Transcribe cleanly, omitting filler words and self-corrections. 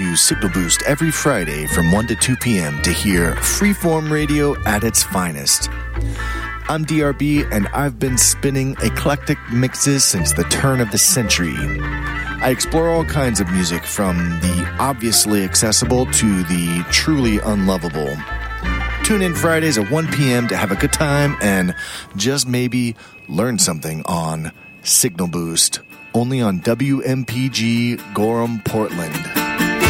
to Signal Boost every Friday from 1 to 2 p.m. to hear freeform radio at its finest. I'm DRB, and I've been spinning eclectic mixes since the turn of the century. I explore all kinds of music, from the obviously accessible to the truly unlovable. Tune in Fridays at 1 p.m. to have a good time and just maybe learn something on Signal Boost, only on WMPG Gorham, Portland.